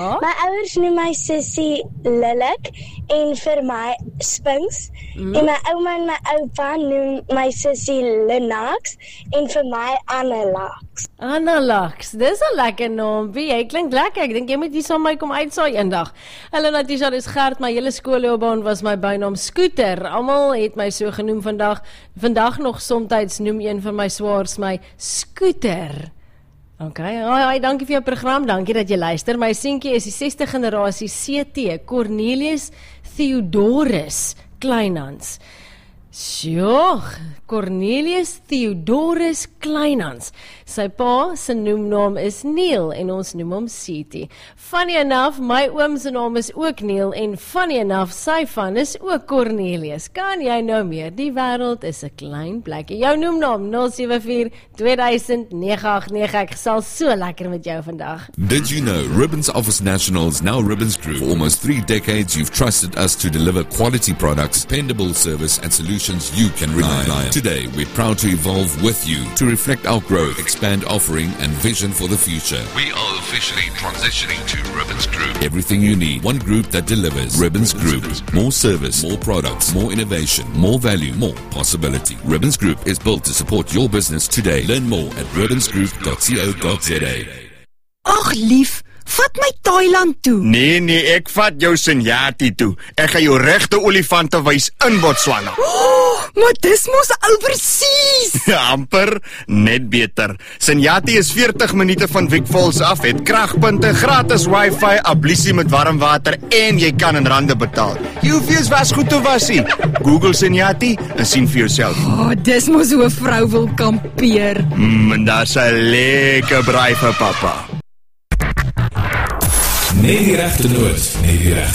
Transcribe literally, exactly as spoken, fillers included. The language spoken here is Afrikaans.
My ouers noem my sussie Lilik en vir my Sphinx. Mm. En my ouma en my oupa noem my sussie Linax en vir my Annalax. Annalax, dis 'n lekker noompie. Jy klink lekker. Ek dink jy moet hier saam met my kom uitsaai eendag. Hallo Natisha, dis Gert. My hele skoolloopbaan was my bynaam Scooter. Almal het my so genoem vandag. Vandag nog soms noem een van my swaars my Scooter. Ok, hoi, hoi, dankie vir jou program, dankie dat jy luister. My seentjie is die sesde generasie C T, Cornelius Theodorus Kleinhans. Sjoe, Cornelius Theodorus Kleinhans. Sy pa se noemnaam is Neil en ons noem hom C T. Funny enough, my oom se naam is ook Neil en funny enough, sy van is ook Cornelius. Kan jy nou meer? Die wêreld is 'n klein plekkie. Jou noemnaam nul sewe vier twee duisend nege agt nege. Ek gesels so lekker met jou vandag. Did you know Ribbons Office Nationals, now Ribbons Group? For almost three decades, you've trusted us to deliver quality products, dependable service, and solutions you can rely on. Today, we're proud to evolve with you to reflect our growth, expand offering, and vision for the future. We are officially transitioning to Ribbons Group. Everything you need, one group that delivers. Ribbons Group. More service, more products, more innovation, more value, more possibility. Ribbons Group is built to support your business today. Learn more at ribbons group dot co dot za. Ag lief, vat my Thailand toe. Nee, nee, ek vat jou Senyati toe. Ek gaan jou regte olifante wys in Botswana. Oh, maar dis mos oorseas. Amper, net beter. Senyati is veertig minute van Vic Falls af, het kragpunte, gratis wifi, ablusie met warm water en jy kan in rande betaal. Jy hoef eers was goed te wasie. Google Senyati en sien vir jouself. Oh, dis mos hoe 'n vrou wil kampeer. Mm, en daar's 'n lekker braai vir pappa. Nee die regte noot, nee die regte